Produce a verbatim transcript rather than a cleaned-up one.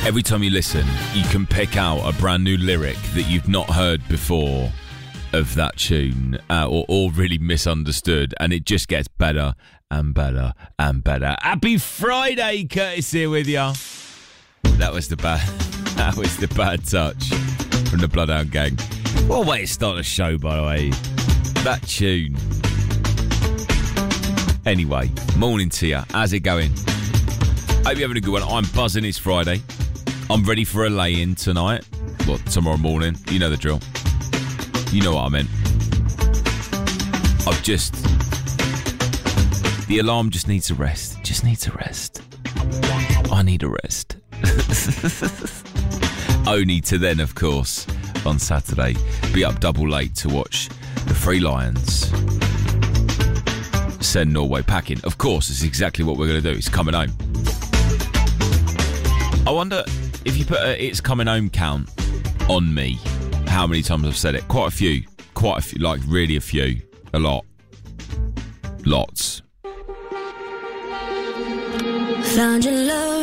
every time you listen, you can pick out a brand new lyric that you've not heard before of that tune, uh, or, or really misunderstood, and it just gets better and better and better. Happy Friday, Curtis here with you. That was the bad, that was the bad touch from the Bloodhound Gang. What a way to start a show, by the way. That tune. Anyway, morning to you. How's it going? Hope you're having a good one. I'm buzzing. It's Friday. I'm ready for a lay-in tonight. Well, tomorrow morning. You know the drill. You know what I meant. I've just... The alarm just needs a rest. Just needs a rest. I need a rest. Only to then, of course, on Saturday, be up double late to watch the Three Lions send Norway packing. Of course, it's exactly what we're going to do. It's coming home. I wonder if you put a It's Coming Home count on me, how many times I've said it. Quite a few. Quite a few. Like, really a few. A lot. Lots. Found your love